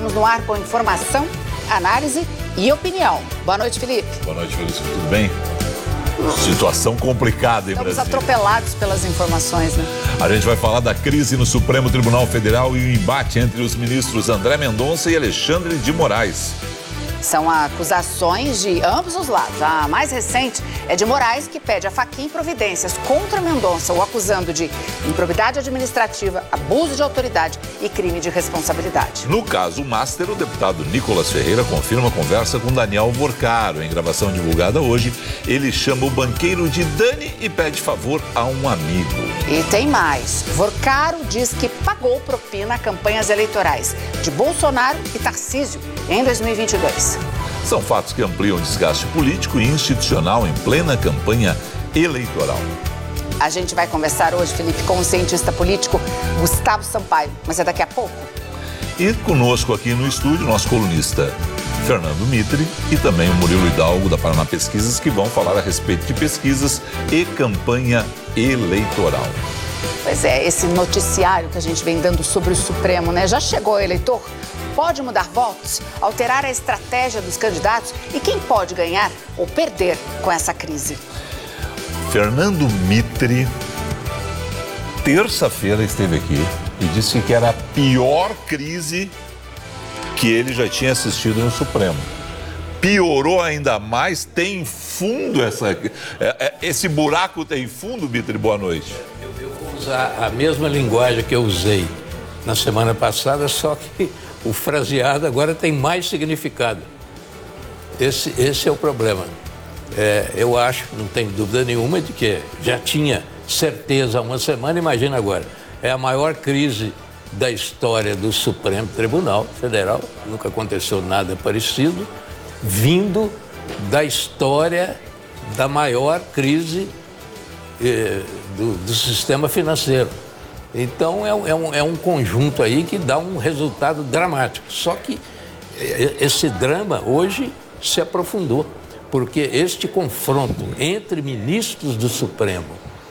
Vamos no ar com informação, análise e opinião. Boa noite, Felipe. Boa noite, Felipe. Tudo bem? Situação complicada em Brasília. Estamos atropelados pelas informações, né? A gente vai falar da crise no Supremo Tribunal Federal e o embate entre os ministros André Mendonça e Alexandre de Moraes. São acusações de ambos os lados. A mais recente é de Moraes, que pede a Fachin providências contra Mendonça, o acusando de improbidade administrativa, abuso de autoridade e crime de responsabilidade. No caso Master, o deputado Nicolas Ferreira confirma a conversa com Daniel Vorcaro. Em gravação divulgada hoje, ele chama o banqueiro de Dani e pede favor a um amigo. E tem mais. Vorcaro diz que pagou propina a campanhas eleitorais de Bolsonaro e Tarcísio em 2022. São fatos que ampliam o desgaste político e institucional em plena campanha eleitoral. A gente vai conversar hoje, Felipe, com o cientista político Gustavo Sampaio, mas é daqui a pouco. E conosco aqui no estúdio, nosso colunista Fernando Mitre e também o Murilo Hidalgo da Paraná Pesquisas, que vão falar a respeito de pesquisas e campanha eleitoral. Pois é, esse noticiário que a gente vem dando sobre o Supremo, né? Já chegou o eleitor? Pode mudar votos, alterar a estratégia dos candidatos e quem pode ganhar ou perder com essa crise? Fernando Mitre, terça-feira esteve aqui e disse que era a pior crise que ele já tinha assistido no Supremo. Piorou ainda mais, tem fundo esse buraco tem fundo, Mitre? Boa noite. Eu vou usar a mesma linguagem que eu usei na semana passada, só que o fraseado agora tem mais significado. Esse é o problema. Eu acho, não tenho dúvida nenhuma, de que já tinha certeza há uma semana, imagina agora. É a maior crise da história do Supremo Tribunal Federal, nunca aconteceu nada parecido, vindo da história da maior crise do sistema financeiro. Então é um conjunto aí que dá um resultado dramático. Só que esse drama hoje se aprofundou, porque este confronto entre ministros do Supremo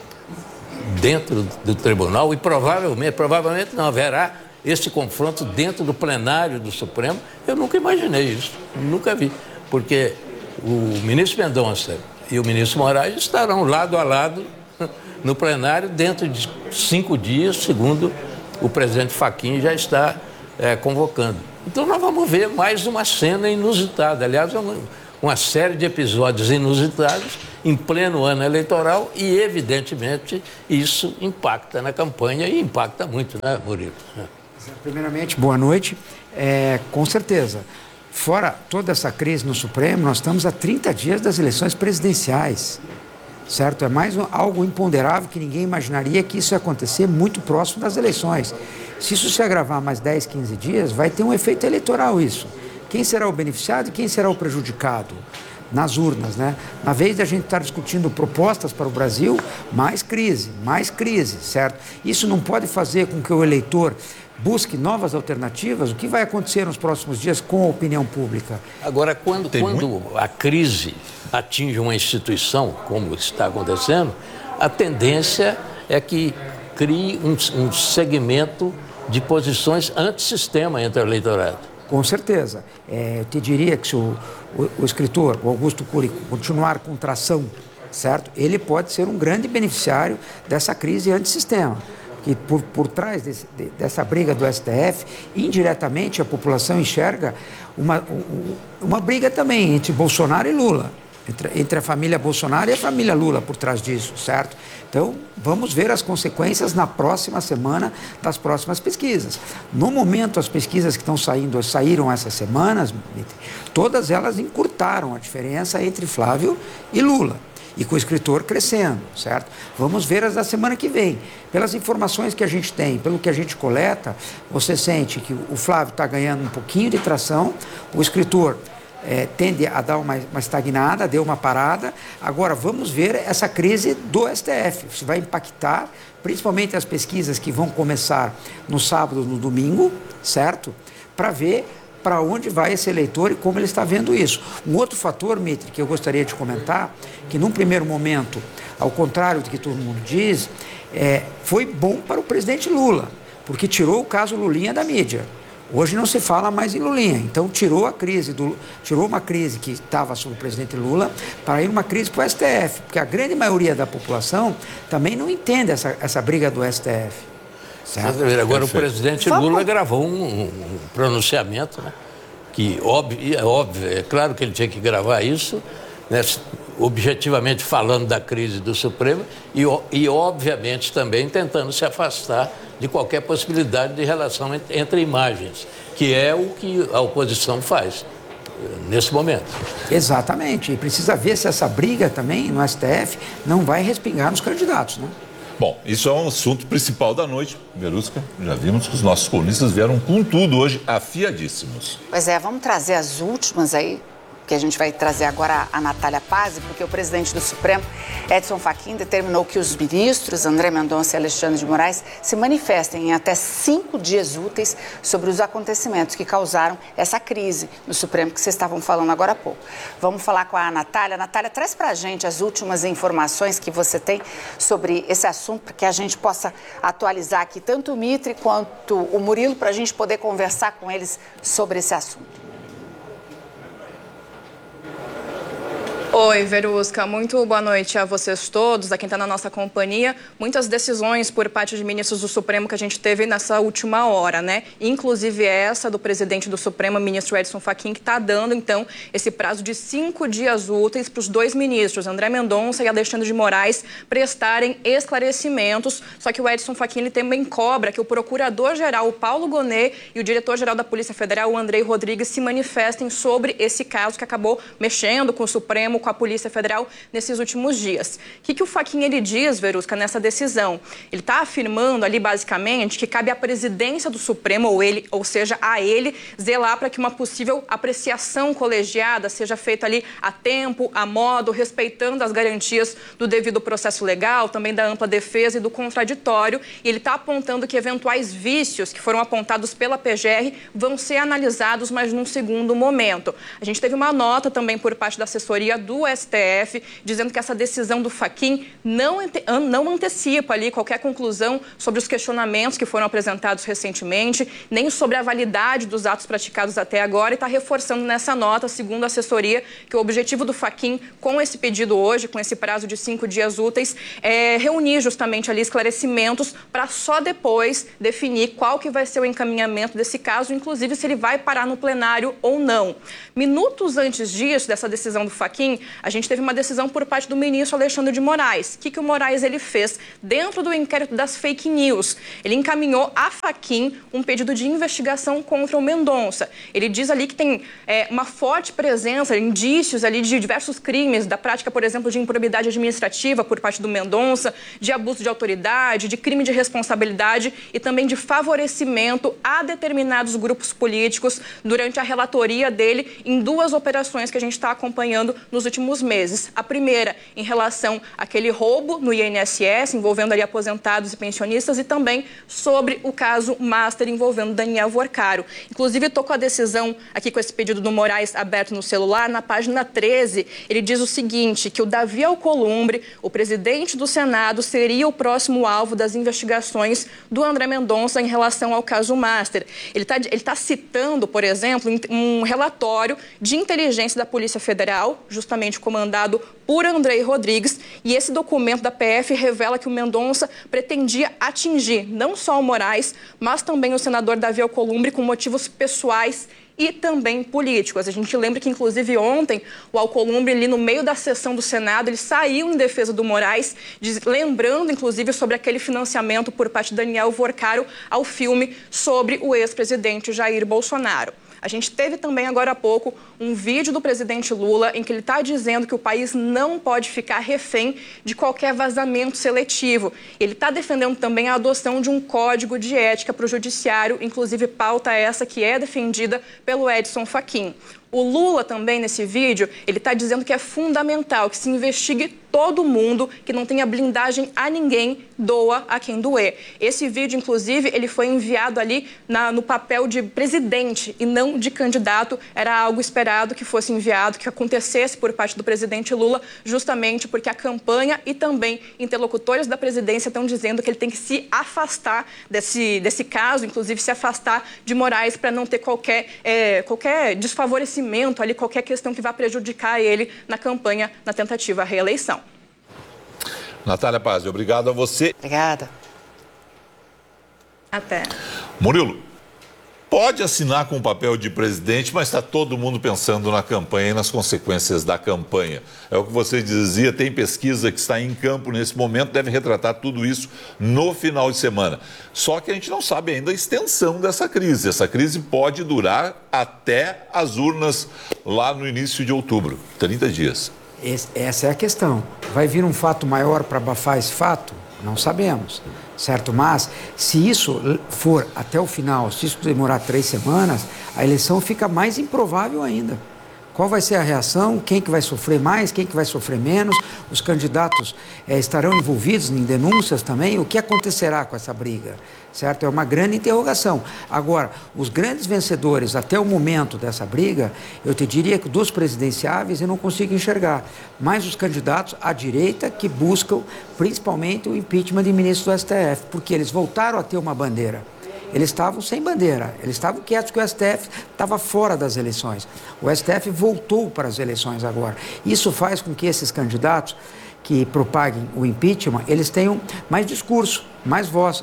dentro do tribunal, e provavelmente não haverá esse confronto dentro do plenário do Supremo, eu nunca imaginei isso, nunca vi, porque o ministro Mendonça e o ministro Moraes estarão lado a lado no plenário dentro de 5 dias, segundo o presidente Fachin já está convocando. Então nós vamos ver mais uma cena inusitada, aliás, uma série de episódios inusitados em pleno ano eleitoral e, evidentemente, isso impacta na campanha e impacta muito, né, Murilo? Primeiramente, boa noite. Com certeza, fora toda essa crise no Supremo, nós estamos a 30 dias das eleições presidenciais. Certo? É mais algo imponderável que ninguém imaginaria que isso ia acontecer muito próximo das eleições. Se isso se agravar mais 10, 15 dias, vai ter um efeito eleitoral isso. Quem será o beneficiado e quem será o prejudicado? Nas urnas, né? Na vez de a gente estar discutindo propostas para o Brasil, mais crise, certo? Isso não pode fazer com que o eleitor busque novas alternativas. O que vai acontecer nos próximos dias com a opinião pública? Agora, quando a crise atinge uma instituição, como está acontecendo, a tendência é que crie um segmento de posições antissistema entre o eleitorado. Com certeza. Eu te diria que se o escritor, o Augusto Cury, continuar com tração, certo? Ele pode ser um grande beneficiário dessa crise antissistema. Que por trás dessa briga do STF, indiretamente a população enxerga uma briga também entre Bolsonaro e Lula, entre a família Bolsonaro e a família Lula por trás disso, certo? Então, vamos ver as consequências na próxima semana das próximas pesquisas. No momento, as pesquisas que saíram essas semanas, todas elas encurtaram a diferença entre Flávio e Lula. E com o escritor crescendo, certo? Vamos ver as da semana que vem. Pelas informações que a gente tem, pelo que a gente coleta, você sente que o Flávio está ganhando um pouquinho de tração, o escritor tende a dar uma estagnada, deu uma parada. Agora, vamos ver essa crise do STF. Isso vai impactar, principalmente as pesquisas que vão começar no sábado, no domingo, certo? Para ver para onde vai esse eleitor e como ele está vendo isso. Um outro fator, Mitre, que eu gostaria de comentar, que num primeiro momento, ao contrário do que todo mundo diz, foi bom para o presidente Lula, porque tirou o caso Lulinha da mídia. Hoje não se fala mais em Lulinha, então tirou uma crise que estava sobre o presidente Lula para ir uma crise para o STF, porque a grande maioria da população também não entende essa briga do STF. Certo? Agora, o presidente Lula gravou um pronunciamento, né? Que é óbvio, é claro que ele tinha que gravar isso, né? Objetivamente falando da crise do Supremo e obviamente também tentando se afastar de qualquer possibilidade de relação entre imagens, que é o que a oposição faz nesse momento. Exatamente, e precisa ver se essa briga também no STF não vai respingar nos candidatos, né? Bom, isso é um assunto principal da noite, Verusca. Já vimos que os nossos colunistas vieram com tudo hoje, afiadíssimos. Pois é, vamos trazer as últimas aí, que a gente vai trazer agora a Natália Pazzi, porque o presidente do Supremo, Edson Fachin, determinou que os ministros André Mendonça e Alexandre de Moraes se manifestem em até 5 dias úteis sobre os acontecimentos que causaram essa crise no Supremo que vocês estavam falando agora há pouco. Vamos falar com a Natália. Natália, traz pra gente as últimas informações que você tem sobre esse assunto, para que a gente possa atualizar aqui tanto o Mitre quanto o Murilo, para a gente poder conversar com eles sobre esse assunto. Oi, Verusca. Muito boa noite a vocês todos, a quem está na nossa companhia. Muitas decisões por parte de ministros do Supremo que a gente teve nessa última hora, né? Inclusive essa do presidente do Supremo, ministro Edson Fachin, que está dando, então, esse prazo de 5 dias úteis para os 2 ministros, André Mendonça e Alexandre de Moraes, prestarem esclarecimentos. Só que o Edson Fachin, ele também cobra que o procurador-geral, o Paulo Gonet, e o diretor-geral da Polícia Federal, o Andrei Rodrigues, se manifestem sobre esse caso que acabou mexendo com o Supremo, com a Polícia Federal nesses últimos dias. O que o Fachin ele diz, Verusca, nessa decisão? Ele está afirmando ali, basicamente, que cabe à presidência do Supremo, ou seja, a ele, zelar para que uma possível apreciação colegiada seja feita ali a tempo, a modo, respeitando as garantias do devido processo legal, também da ampla defesa e do contraditório. E ele está apontando que eventuais vícios que foram apontados pela PGR vão ser analisados, mas num segundo momento. A gente teve uma nota também por parte da assessoria do STF, dizendo que essa decisão do Fachin não antecipa ali qualquer conclusão sobre os questionamentos que foram apresentados recentemente, nem sobre a validade dos atos praticados até agora, e está reforçando nessa nota, segundo a assessoria, que o objetivo do Fachin com esse pedido hoje, com esse prazo de 5 dias úteis, é reunir justamente ali esclarecimentos para só depois definir qual que vai ser o encaminhamento desse caso, inclusive se ele vai parar no plenário ou não. Minutos antes disso, dessa decisão do Fachin, a gente teve uma decisão por parte do ministro Alexandre de Moraes. O que o Moraes ele fez? Dentro do inquérito das fake news, ele encaminhou a Fachin um pedido de investigação contra o Mendonça. Ele diz ali que tem uma forte presença, indícios ali de diversos crimes, da prática, por exemplo, de improbidade administrativa por parte do Mendonça, de abuso de autoridade, de crime de responsabilidade e também de favorecimento a determinados grupos políticos durante a relatoria dele em 2 operações que a gente está acompanhando nos últimos meses. A primeira, em relação àquele roubo no INSS, envolvendo ali aposentados e pensionistas, e também sobre o caso Master, envolvendo Daniel Vorcaro. Inclusive, estou com a decisão aqui, com esse pedido do Moraes aberto no celular, na página 13, ele diz o seguinte, que o Davi Alcolumbre, o presidente do Senado, seria o próximo alvo das investigações do André Mendonça em relação ao caso Master. Ele tá citando, por exemplo, um relatório de inteligência da Polícia Federal, justamente comandado por Andrei Rodrigues, e esse documento da PF revela que o Mendonça pretendia atingir não só o Moraes, mas também o senador Davi Alcolumbre com motivos pessoais e também políticos. A gente lembra que, inclusive, ontem, o Alcolumbre, ali no meio da sessão do Senado, ele saiu em defesa do Moraes, lembrando, inclusive, sobre aquele financiamento por parte de Daniel Vorcaro ao filme sobre o ex-presidente Jair Bolsonaro. A gente teve também, agora há pouco, um vídeo do presidente Lula em que ele está dizendo que o país não pode ficar refém de qualquer vazamento seletivo. Ele está defendendo também a adoção de um código de ética para o judiciário, inclusive pauta essa que é defendida pelo Edson Fachin. O Lula também, nesse vídeo, ele está dizendo que é fundamental que se investigue todo mundo, que não tenha blindagem a ninguém, doa a quem doer. Esse vídeo, inclusive, ele foi enviado ali no papel de presidente e não de candidato. Era algo esperado que fosse enviado, que acontecesse por parte do presidente Lula, justamente porque a campanha e também interlocutores da presidência estão dizendo que ele tem que se afastar desse caso, inclusive se afastar de Moraes para não ter qualquer desfavorecimento ali, qualquer questão que vá prejudicar ele na campanha, na tentativa à reeleição. Natália Paz, obrigado a você. Obrigada. Até. Murilo, pode assinar com o papel de presidente, mas está todo mundo pensando na campanha e nas consequências da campanha. É o que você dizia, tem pesquisa que está em campo nesse momento, deve retratar tudo isso no final de semana. Só que a gente não sabe ainda a extensão dessa crise. Essa crise pode durar até as urnas lá no início de outubro, 30 dias. Essa é a questão. Vai vir um fato maior para abafar esse fato? Não sabemos, certo? Mas, se isso for até o final, se isso demorar 3 semanas, a eleição fica mais improvável ainda. Qual vai ser a reação? Quem que vai sofrer mais? Quem que vai sofrer menos? Os candidatos estarão envolvidos em denúncias também? O que acontecerá com essa briga? Certo? É uma grande interrogação. Agora, os grandes vencedores até o momento dessa briga, eu te diria que dos presidenciáveis eu não consigo enxergar, mas os candidatos à direita que buscam principalmente o impeachment de ministros do STF, porque eles voltaram a ter uma bandeira. Eles estavam sem bandeira, eles estavam quietos que o STF estava fora das eleições. O STF voltou para as eleições agora. Isso faz com que esses candidatos que propaguem o impeachment, eles tenham mais discurso, mais voz.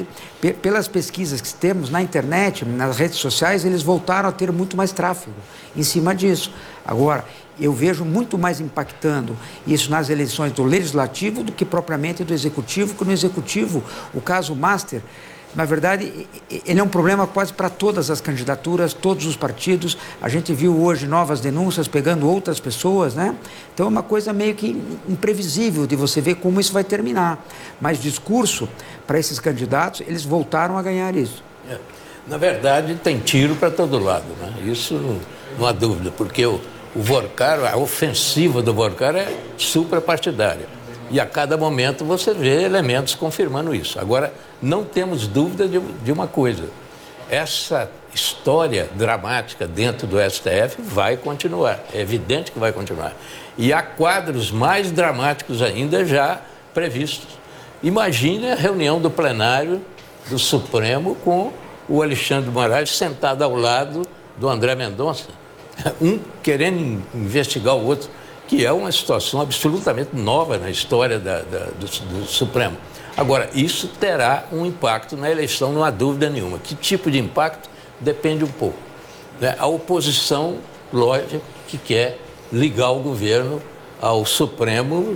Pelas pesquisas que temos na internet, nas redes sociais, eles voltaram a ter muito mais tráfego em cima disso. Agora, eu vejo muito mais impactando isso nas eleições do Legislativo do que propriamente do Executivo, porque no Executivo, o caso Master, na verdade, ele é um problema quase para todas as candidaturas, todos os partidos. A gente viu hoje novas denúncias pegando outras pessoas, né? Então é uma coisa meio que imprevisível de você ver como isso vai terminar. Mas discurso, para esses candidatos, eles voltaram a ganhar isso. Na verdade, tem tiro para todo lado, né? Isso não há dúvida, porque o Vorcar, a ofensiva do Vorcar é suprapartidária. E a cada momento você vê elementos confirmando isso. Agora, não temos dúvida de uma coisa. Essa história dramática dentro do STF vai continuar. É evidente que vai continuar. E há quadros mais dramáticos ainda já previstos. Imagine a reunião do plenário do Supremo com o Alexandre de Moraes sentado ao lado do André Mendonça. Um querendo investigar o outro, que é uma situação absolutamente nova na história do Supremo. Agora, isso terá um impacto na eleição, não há dúvida nenhuma. Que tipo de impacto? Depende um pouco. Né? A oposição, lógico, que quer ligar o governo ao Supremo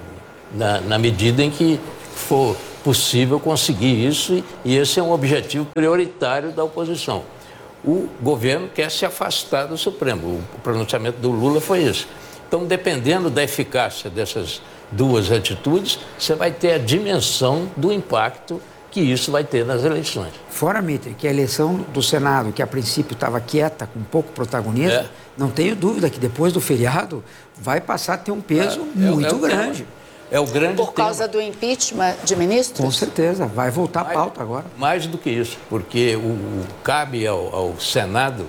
na medida em que for possível conseguir isso, e esse é um objetivo prioritário da oposição. O governo quer se afastar do Supremo. O pronunciamento do Lula foi esse. Então, dependendo da eficácia dessas duas atitudes, você vai ter a dimensão do impacto que isso vai ter nas eleições. Fora, Mitre, que a eleição do Senado, que a princípio estava quieta, com pouco protagonismo, não tenho dúvida que depois do feriado vai passar a ter um peso muito grande. É o grande Por causa do impeachment de ministros? Com certeza, vai voltar a pauta agora. Mais do que isso, porque cabe ao Senado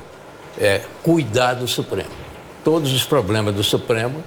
cuidar do Supremo. Todos os problemas do Supremo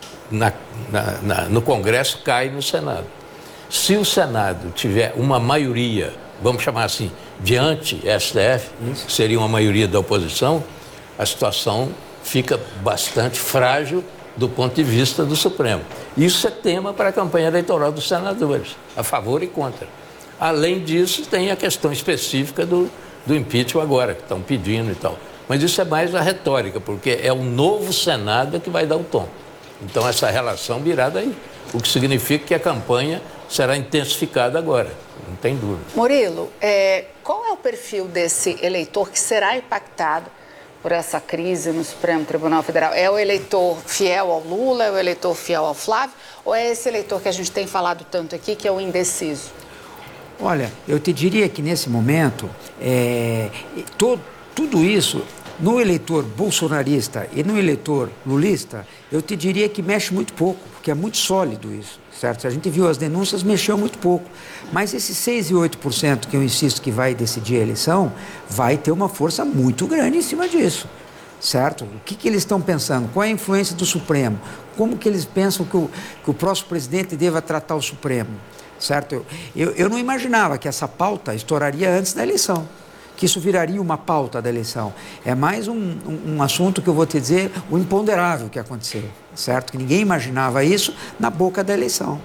no Congresso caem no Senado. Se o Senado tiver uma maioria, vamos chamar assim, de anti-STF, seria uma maioria da oposição, a situação fica bastante frágil do ponto de vista do Supremo. Isso é tema para a campanha eleitoral dos senadores, a favor e contra. Além disso, tem a questão específica do impeachment agora, que estão pedindo e tal. Mas isso é mais a retórica, porque é o novo Senado que vai dar o tom. Então, essa relação virá daí, o que significa que a campanha será intensificada agora, não tem dúvida. Murilo, qual é o perfil desse eleitor que será impactado por essa crise no Supremo Tribunal Federal? É o eleitor fiel ao Lula, é o eleitor fiel ao Flávio, ou é esse eleitor que a gente tem falado tanto aqui, que é o indeciso? Olha, eu te diria que nesse momento, tudo isso No eleitor bolsonarista e no eleitor lulista, eu te diria que mexe muito pouco, porque é muito sólido isso, certo? Se a gente viu as denúncias, mexeu muito pouco. Mas esses 6 e 8% que eu insisto que vai decidir a eleição, vai ter uma força muito grande em cima disso, certo? O que eles estão pensando? Qual é a influência do Supremo? Como que eles pensam que o próximo presidente deva tratar o Supremo, certo? Eu não imaginava que essa pauta estouraria antes da eleição, que isso viraria uma pauta da eleição. É mais um assunto que eu vou te dizer, o imponderável que aconteceu, certo? Que ninguém imaginava isso na boca da eleição.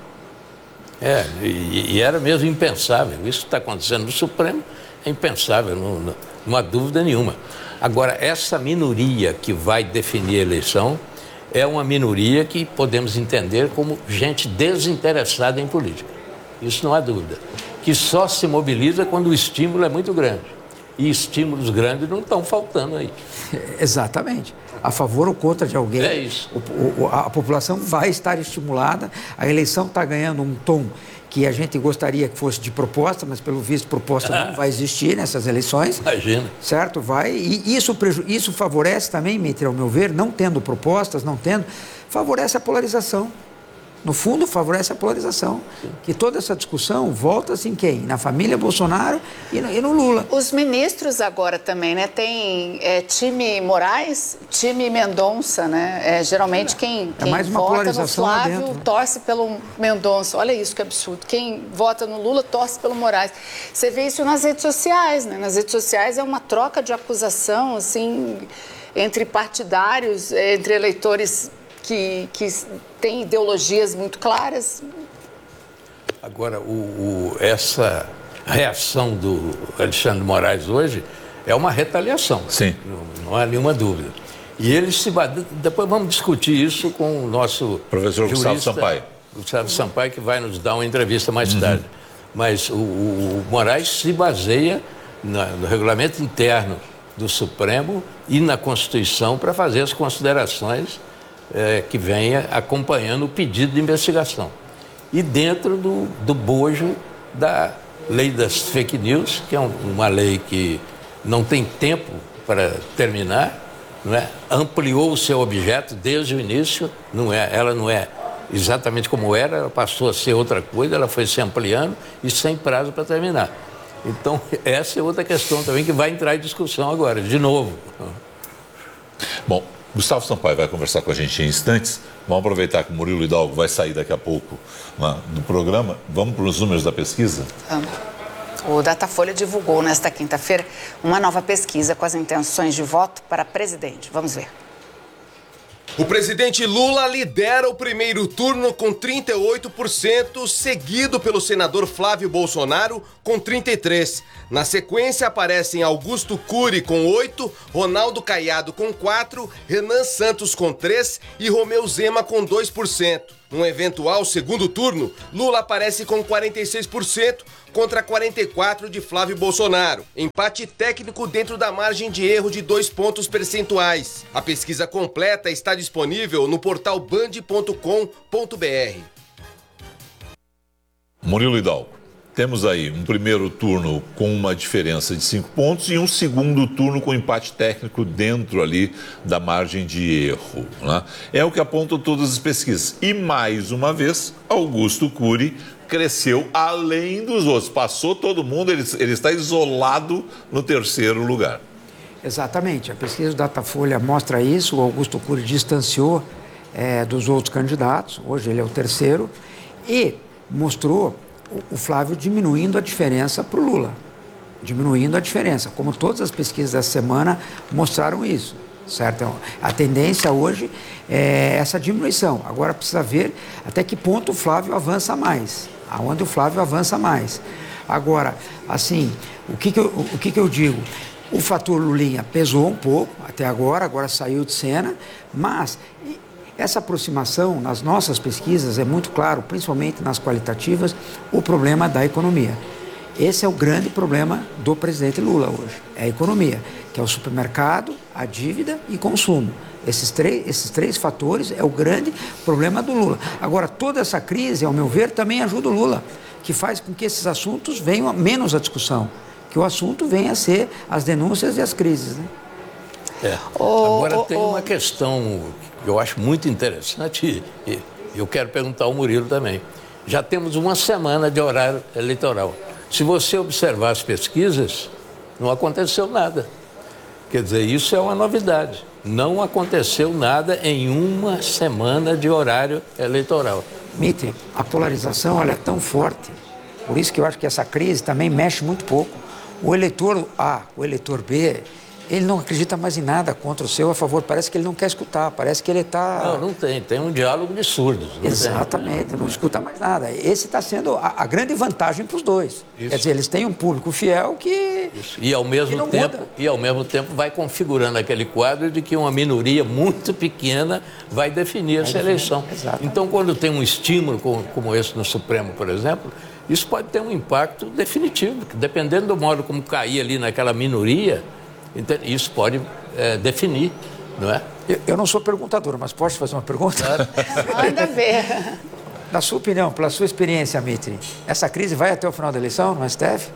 E era mesmo impensável. Isso que está acontecendo no Supremo é impensável, não há dúvida nenhuma. Agora, essa minoria que vai definir a eleição é uma minoria que podemos entender como gente desinteressada em política. Isso não há dúvida. Que só se mobiliza quando o estímulo é muito grande. E estímulos grandes não estão faltando aí. Exatamente. A favor ou contra de alguém. É isso. A população vai estar estimulada. A eleição está ganhando um tom que a gente gostaria que fosse de proposta, mas pelo visto proposta não vai existir nessas eleições. Imagina. Certo? Vai. E isso favorece também, Mitre, ao meu ver, não tendo propostas, favorece a polarização. No fundo, favorece a polarização. Que toda essa discussão volta-se em quem? Na família Bolsonaro e no Lula. Os ministros agora também, né? Tem time Moraes, time Mendonça, né? Geralmente quem vota no Flávio torce pelo Mendonça. Olha isso que absurdo. Quem vota no Lula torce pelo Moraes. Você vê isso nas redes sociais, né? Nas redes sociais é uma troca de acusação, assim, entre partidários, entre eleitores que tem ideologias muito claras. Agora, essa reação do Alexandre de Moraes hoje é uma retaliação. Sim. Não há nenhuma dúvida. E eles depois vamos discutir isso com o nosso professor jurista, Gustavo Sampaio. Gustavo Sampaio, que vai nos dar uma entrevista mais tarde. Mas o Moraes se baseia no regulamento interno do Supremo e na Constituição para fazer as considerações que venha acompanhando o pedido de investigação. E dentro do bojo da lei das fake news, que é uma lei que não tem tempo para terminar, não é? Ampliou o seu objeto desde o início, ela não é exatamente como era, ela passou a ser outra coisa, ela foi se ampliando e sem prazo para terminar. Então, essa é outra questão também que vai entrar em discussão agora, de novo. Bom, Gustavo Sampaio vai conversar com a gente em instantes. Vamos aproveitar que o Murilo Hidalgo vai sair daqui a pouco do programa. Vamos para os números da pesquisa? Vamos. O Datafolha divulgou nesta quinta-feira uma nova pesquisa com as intenções de voto para presidente. Vamos ver. O presidente Lula lidera o primeiro turno com 38%, seguido pelo senador Flávio Bolsonaro com 33%. Na sequência aparecem Augusto Cury com 8%, Ronaldo Caiado com 4%, Renan Santos com 3% e Romeu Zema com 2%. Num eventual segundo turno, Lula aparece com 46% contra 44% de Flávio Bolsonaro. Empate técnico dentro da margem de erro de 2 pontos percentuais. A pesquisa completa está disponível no portal band.com.br. Murilo Hidalgo, temos aí um primeiro turno com uma diferença de 5 pontos e um segundo turno com empate técnico dentro ali da margem de erro, né? É o que apontam todas as pesquisas. E mais uma vez, Augusto Cury cresceu além dos outros. Passou todo mundo, ele está isolado no terceiro lugar. Exatamente. A pesquisa do Datafolha mostra isso. O Augusto Cury distanciou dos outros candidatos. Hoje ele é o terceiro. E mostrou o Flávio diminuindo a diferença para o Lula. Diminuindo a diferença. Como todas as pesquisas dessa semana mostraram isso. Certo? A tendência hoje é essa diminuição. Agora precisa ver até que ponto o Flávio avança mais. Aonde o Flávio avança mais. Agora, assim, o que eu digo? O fator Lulinha pesou um pouco até agora saiu de cena, mas essa aproximação nas nossas pesquisas é muito claro, principalmente nas qualitativas, o problema da economia. Esse é o grande problema do presidente Lula hoje, é a economia, que é o supermercado, a dívida e consumo. Esses três fatores é o grande problema do Lula. Agora, toda essa crise, ao meu ver, também ajuda o Lula, que faz com que esses assuntos venham menos à discussão, que o assunto venha a ser as denúncias e as crises, né? Agora tem uma questão que eu acho muito interessante e eu quero perguntar ao Murilo também. Já temos uma semana de horário eleitoral. Se você observar as pesquisas, não aconteceu nada. Quer dizer, isso é uma novidade. Não aconteceu nada em uma semana de horário eleitoral. Mitre, a polarização olha, é tão forte, por isso que eu acho que essa crise também mexe muito pouco. O eleitor A, o eleitor B, ele não acredita mais em nada contra o seu a favor, parece que ele não quer escutar, parece que ele está... Não tem um diálogo de surdos. Exatamente, não escuta mais nada. Esse está sendo a grande vantagem para os dois. Isso. Quer dizer, eles têm um público fiel que... Isso. E ao mesmo tempo vai configurando aquele quadro de que uma minoria muito pequena vai definir essa eleição. Exatamente. Então, quando tem um estímulo como esse no Supremo, por exemplo, isso pode ter um impacto definitivo, dependendo do modo como cair ali naquela minoria. Então, isso pode definir, não é? Eu não sou perguntador, mas posso fazer uma pergunta? Claro. Manda ver. Na sua opinião, pela sua experiência, Mitre, essa crise vai até o final da eleição no STF?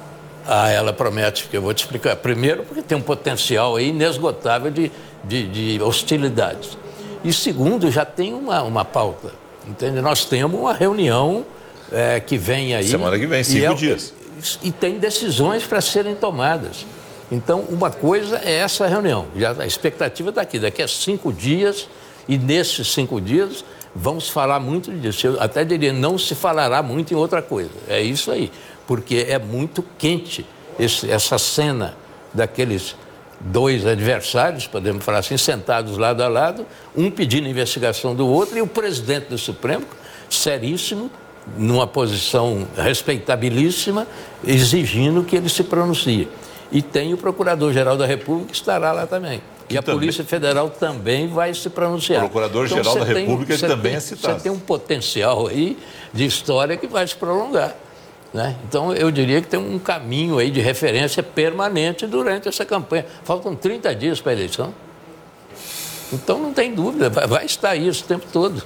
Ela promete, que eu vou te explicar. Primeiro, porque tem um potencial aí inesgotável de hostilidades. E segundo, já tem uma pauta, entende? Nós temos uma reunião que vem aí... Semana que vem, 5 dias. E tem decisões para serem tomadas. Então, uma coisa é essa reunião. A expectativa está aqui, daqui a 5 dias, e nesses 5 dias vamos falar muito disso. Eu até diria, não se falará muito em outra coisa. É isso aí, porque é muito quente essa cena daqueles dois adversários, podemos falar assim, sentados lado a lado, um pedindo investigação do outro, e o presidente do Supremo, seríssimo, numa posição respeitabilíssima, exigindo que ele se pronuncie. E tem o Procurador-Geral da República que estará lá também. E a Polícia Federal também vai se pronunciar. O Procurador-Geral da República também é citado. Você tem um potencial aí de história que vai se prolongar, né? Então, eu diria que tem um caminho aí de referência permanente durante essa campanha. Faltam 30 dias para a eleição. Então, não tem dúvida, vai estar isso o tempo todo.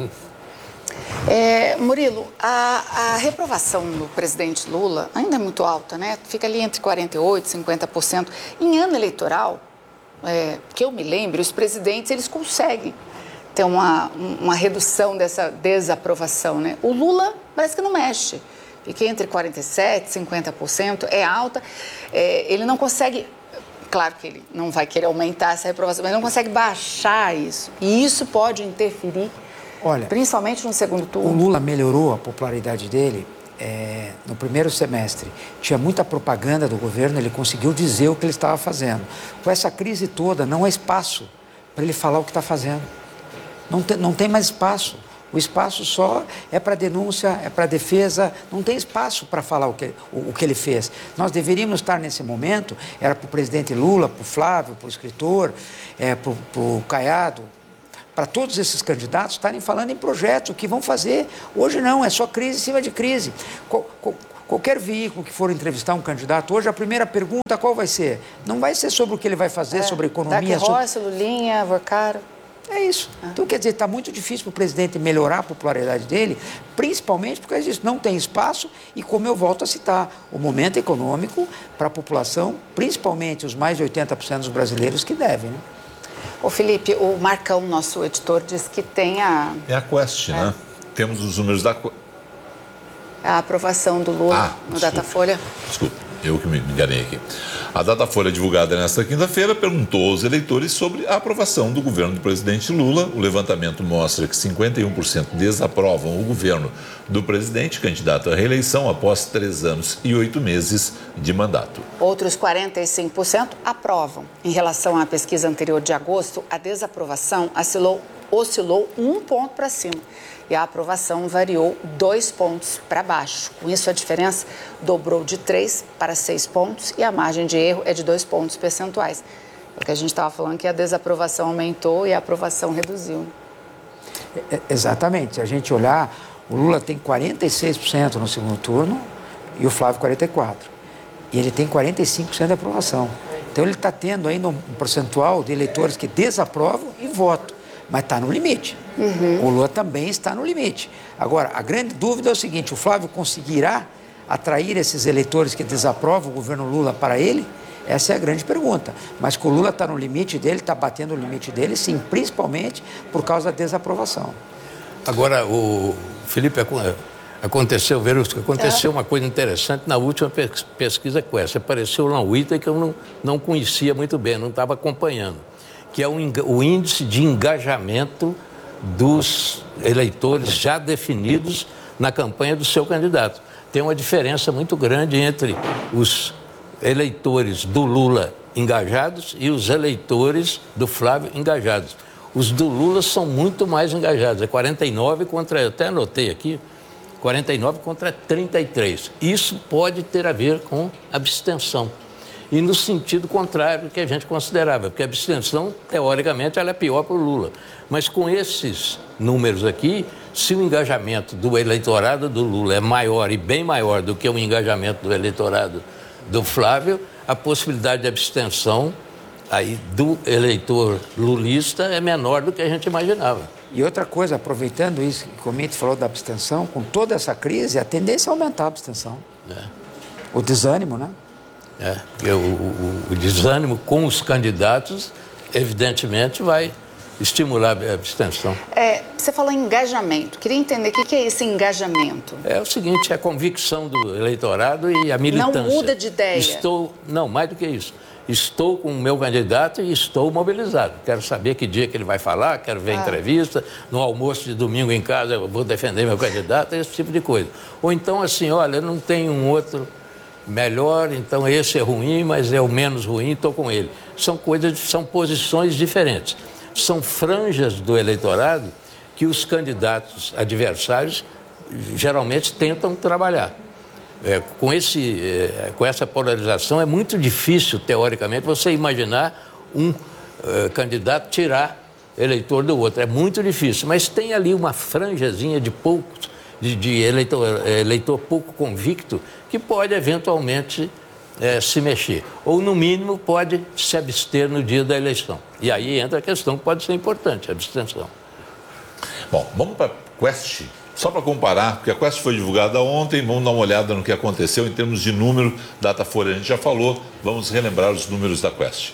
Murilo, a reprovação do presidente Lula ainda é muito alta, né? Fica ali entre 48% e 50%. Em ano eleitoral, que eu me lembro, os presidentes eles conseguem ter uma redução dessa desaprovação, né? O Lula parece que não mexe. Fica entre 47% e 50%, é alta. Ele não consegue... Claro que ele não vai querer aumentar essa reprovação, mas não consegue baixar isso. E isso pode interferir, olha, principalmente no segundo turno. O Lula melhorou a popularidade dele no primeiro semestre. Tinha muita propaganda do governo, ele conseguiu dizer o que ele estava fazendo. Com essa crise toda, não há espaço para ele falar o que está fazendo. Não tem mais espaço. O espaço só é para denúncia, é para defesa, não tem espaço para falar o que ele fez. Nós deveríamos estar nesse momento, era para o presidente Lula, para o Flávio, para o escritor, para o Caiado, para todos esses candidatos estarem falando em projetos, o que vão fazer. Hoje não, é só crise em cima de crise. Qualquer veículo que for entrevistar um candidato, hoje a primeira pergunta qual vai ser? Não vai ser sobre o que ele vai fazer, sobre a economia. Rossi, Lulinha, Vorcaro. É isso. Então, quer dizer, está muito difícil para o presidente melhorar a popularidade dele, principalmente porque disso não tem espaço e, como eu volto a citar, o momento econômico para a população, principalmente os mais de 80% dos brasileiros que devem, né? Ô Felipe, o Marcão, nosso editor, diz que tem a... É a Quest, né? Temos os números da... A aprovação do Lula no Datafolha. Desculpa, eu que me enganei aqui. A Datafolha, divulgada nesta quinta-feira, perguntou aos eleitores sobre a aprovação do governo do presidente Lula. O levantamento mostra que 51% desaprovam o governo do presidente, candidato à reeleição após 3 anos e 8 meses de mandato. Outros 45% aprovam. Em relação à pesquisa anterior de agosto, a desaprovação oscilou 1 ponto para cima e a aprovação variou 2 pontos para baixo. Com isso, a diferença dobrou de 3 para 6 pontos e a margem de erro é de 2 pontos percentuais. Porque a gente estava falando que a desaprovação aumentou e a aprovação reduziu. Exatamente. Se a gente olhar, o Lula tem 46% no segundo turno e o Flávio 44%. E ele tem 45% de aprovação. Então, ele está tendo ainda um percentual de eleitores que desaprovam e votam. Mas está no limite. O Lula também está no limite. Agora, a grande dúvida é o seguinte, o Flávio conseguirá atrair esses eleitores que desaprovam o governo Lula para ele? Essa é a grande pergunta. Mas que o Lula está no limite dele, está batendo o limite dele, sim, principalmente por causa da desaprovação. Agora, o Felipe, aconteceu uma coisa interessante na última pesquisa Quest. Apareceu lá um item que eu não conhecia muito bem, não estava acompanhando, que é o índice de engajamento dos eleitores já definidos na campanha do seu candidato. Tem uma diferença muito grande entre os eleitores do Lula engajados e os eleitores do Flávio engajados. Os do Lula são muito mais engajados, é 49 contra, eu até anotei aqui, 49 contra 33. Isso pode ter a ver com abstenção. E no sentido contrário do que a gente considerava, porque a abstenção, teoricamente, ela é pior para o Lula. Mas com esses números aqui, se o engajamento do eleitorado do Lula é maior e bem maior do que o engajamento do eleitorado do Flávio, a possibilidade de abstenção aí do eleitor lulista é menor do que a gente imaginava. E outra coisa, aproveitando isso que o Mendes falou da abstenção, com toda essa crise, a tendência é aumentar a abstenção. O desânimo, né? O desânimo com os candidatos, evidentemente, vai estimular a abstenção. Você falou em engajamento. Queria entender o que é esse engajamento. É o seguinte, é a convicção do eleitorado e a militância. Não muda de ideia. Não, mais do que isso. Estou com o meu candidato e estou mobilizado. Quero saber que dia que ele vai falar, quero ver a entrevista. No almoço de domingo em casa eu vou defender meu candidato, esse tipo de coisa. Ou então assim, olha, eu não tenho um outro melhor, então esse é ruim, mas é o menos ruim, estou com ele. São posições diferentes. São franjas do eleitorado que os candidatos adversários geralmente tentam trabalhar. Com essa polarização é muito difícil, teoricamente, você imaginar um candidato tirar eleitor do outro. É muito difícil, mas tem ali uma franjazinha de poucos, de eleitor pouco convicto, que pode eventualmente se mexer. Ou, no mínimo, pode se abster no dia da eleição. E aí entra a questão que pode ser importante, a abstenção. Bom, vamos para a Quest. Só para comparar, porque a Quest foi divulgada ontem, vamos dar uma olhada no que aconteceu em termos de número. Datafolha a gente já falou, vamos relembrar os números da Quest.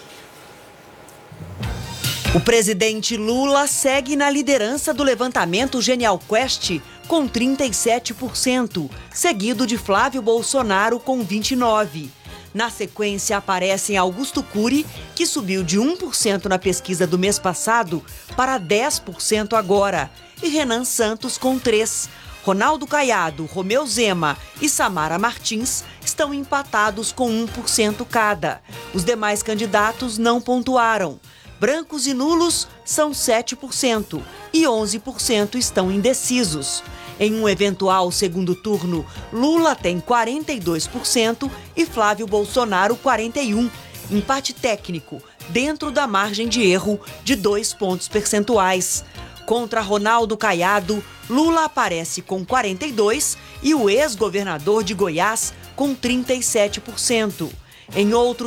O presidente Lula segue na liderança do levantamento Genial Quest com 37%, seguido de Flávio Bolsonaro com 29%. Na sequência aparecem Augusto Cury, que subiu de 1% na pesquisa do mês passado para 10% agora, e Renan Santos com 3%. Ronaldo Caiado, Romeu Zema e Samara Martins estão empatados com 1% cada. Os demais candidatos não pontuaram. Brancos e nulos são 7% e 11% estão indecisos. Em um eventual segundo turno, Lula tem 42% e Flávio Bolsonaro 41%. Empate técnico, dentro da margem de erro de 2 pontos percentuais. Contra Ronaldo Caiado, Lula aparece com 42% e o ex-governador de Goiás com 37%. Em outro